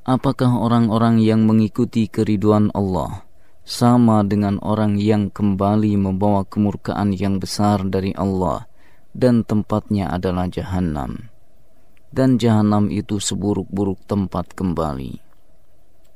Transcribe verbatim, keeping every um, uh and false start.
Apakah orang-orang yang mengikuti keridhaan Allah sama dengan orang yang kembali membawa kemurkaan yang besar dari Allah, dan tempatnya adalah Jahannam, dan Jahannam itu seburuk-buruk tempat kembali.